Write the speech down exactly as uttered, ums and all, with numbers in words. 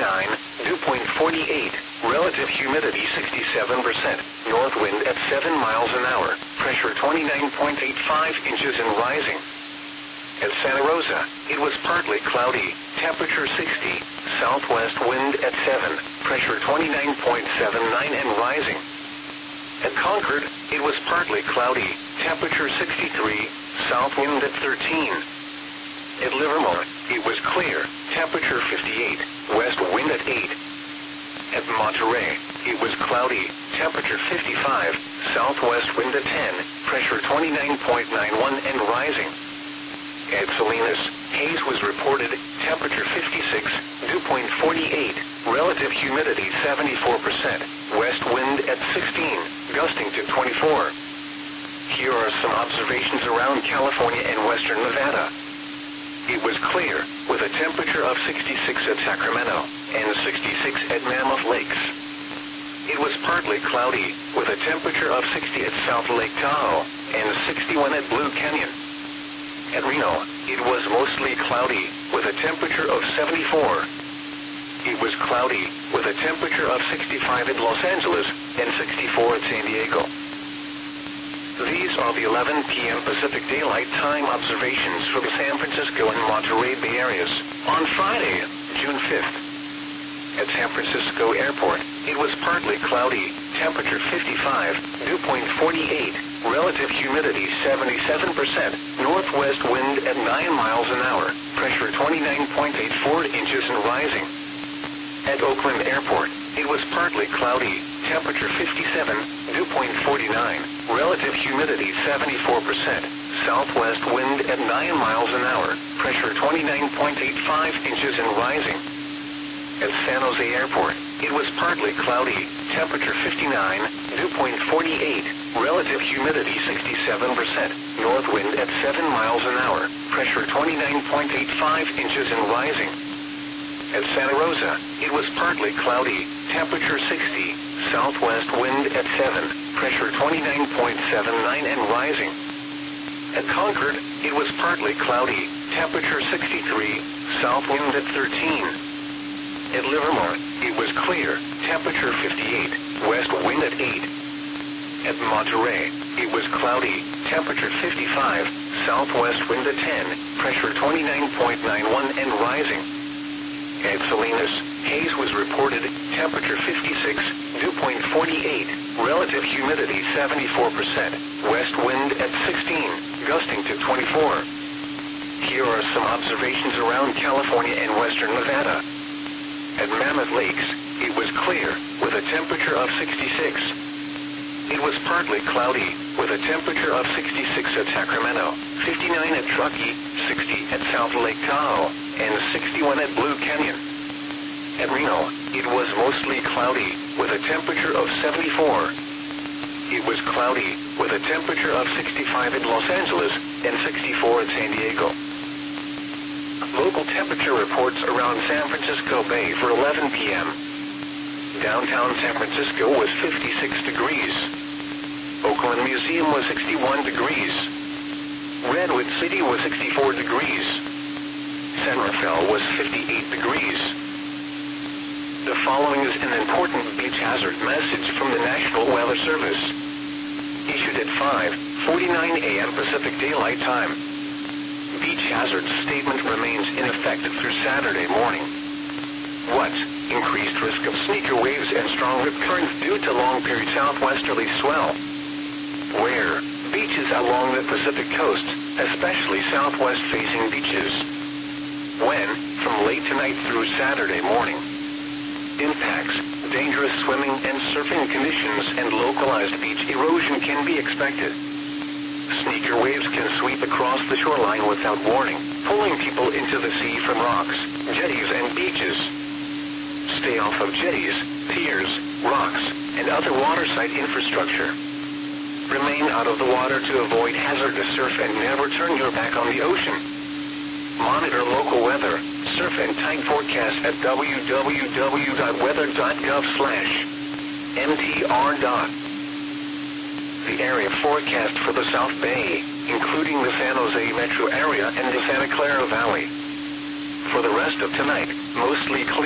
fifty-nine, dew point forty-eight, relative humidity sixty-seven percent, north wind at seven miles an hour, pressure twenty-nine point eight five inches and rising. At Santa Rosa, it was partly cloudy, temperature sixty, southwest wind at seven, pressure twenty-nine point seven nine and rising. At Concord, it was partly cloudy, temperature sixty-three, south wind at thirteen. At Livermore, it was clear, temperature fifty-eight, west wind at eight. At Monterey, it was cloudy, temperature fifty-five, southwest wind at ten, pressure twenty-nine point nine one and rising. At Salinas, haze was reported, temperature fifty-six, dew point forty-eight, relative humidity seventy-four percent, west wind at sixteen, gusting to twenty-four. Here are some observations around California and western Nevada. It was clear, with a temperature of sixty-six at Sacramento, and sixty-six at Mammoth Lakes. It was partly cloudy, with a temperature of sixty at South Lake Tahoe, and sixty-one at Blue Canyon. At Reno, it was mostly cloudy, with a temperature of seventy-four. It was cloudy, with a temperature of sixty-five at Los Angeles, and sixty-four at San Diego. These are the eleven p m Pacific Daylight Time observations for the San Francisco and Monterey Bay areas on Friday, June fifth. At San Francisco Airport, it was partly cloudy, temperature fifty-five, dew point forty-eight, relative humidity seventy-seven percent, northwest wind at nine miles an hour, pressure twenty-nine point eight four inches and rising. At Oakland Airport, it was partly cloudy, temperature fifty-seven, dew point forty-nine, relative humidity seventy-four percent, southwest wind at nine miles an hour, pressure twenty-nine point eight five inches and rising. At San Jose Airport, it was partly cloudy, temperature fifty-nine, dew point forty-eight, relative humidity sixty-seven percent, north wind at seven miles an hour, pressure twenty-nine point eight five inches and rising. At Santa Rosa, it was partly cloudy, temperature sixty, southwest wind at seven, pressure twenty-nine point seven nine and rising. At Concord, it was partly cloudy, temperature sixty-three, south wind at thirteen. At Livermore, it was clear, temperature fifty-eight, west wind at eight. At Monterey, it was cloudy, temperature fifty-five, southwest wind at ten, pressure twenty-nine point nine one and rising. At Salinas, haze was reported, temperature fifty-six, dew point forty-eight, relative humidity seventy-four percent, west wind at sixteen, gusting to twenty-four. Here are some observations around California and western Nevada. At Mammoth Lakes, it was clear, with a temperature of sixty-six. It was partly cloudy, with a temperature of sixty-six at Sacramento, fifty-nine at Truckee, sixty at South Lake Tahoe, and sixty-one at Blue Canyon. At Reno, it was mostly cloudy, with a temperature of seventy-four. It was cloudy, with a temperature of sixty-five at Los Angeles, and sixty-four at San Diego. Local temperature reports around San Francisco Bay for eleven p m Downtown San Francisco was fifty-six degrees. Oakland Museum was sixty-one degrees. Redwood City was sixty-four degrees. San Rafael was fifty-eight degrees. The following is an important beach hazard message from the National Weather Service. Issued at five forty-nine a m Pacific Daylight Time. Beach hazard statement remains in effect through Saturday morning. What? Increased risk of sneaker waves and strong rip currents due to long-period southwesterly swell. Where? Beaches along the Pacific coast, especially southwest-facing beaches. When? From late tonight through Saturday morning. Impacts: dangerous swimming and surfing conditions and localized beach erosion can be expected. Sneaker waves can sweep across the shoreline without warning, pulling people into the sea from rocks, jetties and beaches. Stay off of jetties, piers, rocks, and other waterside infrastructure. Remain out of the water to avoid hazardous surf and never turn your back on the ocean. Monitor local weather, surf and tide forecast at w w w dot weather dot gov slash m t r. The area forecast for the South Bay, including the San Jose metro area and the Santa Clara Valley. For the rest of tonight, mostly clear.